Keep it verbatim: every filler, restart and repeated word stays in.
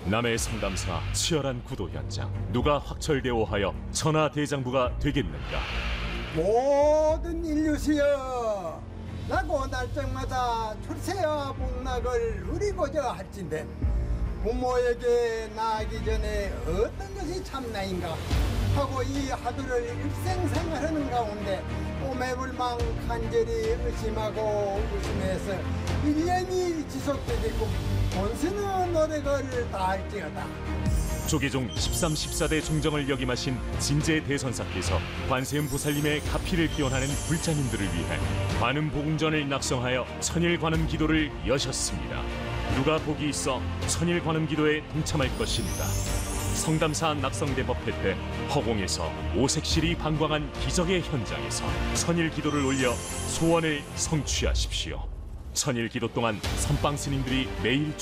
남해 성담사 치열한 구도 현장. 누가 확철대오하여 천하대장부가 되겠는가? 모든 인류시여, 나고 날짜마다 출세와 복락을 누리고자 할진대 부모에게 나아가기 전에 어떤 것이 참나인가 하고 이 하루를 일생생활하는 가운데 오매불망 간절히 의심하고 의심해서 일 년이 지속되게끔 본신의 노력을 다할지어다. 조계종 십삼, 십사 대 중정을 역임하신 진제 대선사께서 관세음 보살님의 가피를 기원하는 불자님들을 위해 관음복음전을 낙성하여 천일관음 기도를 여셨습니다. 누가 복이 있어 천일관음 기도에 동참할 것인가? 성담사 낙성대법회 때 허공에서 오색실이 방광한 기적의 현장에서 천일 기도를 올려 소원을 성취하십시오. 천일 기도 동안 선방 스님들이 매일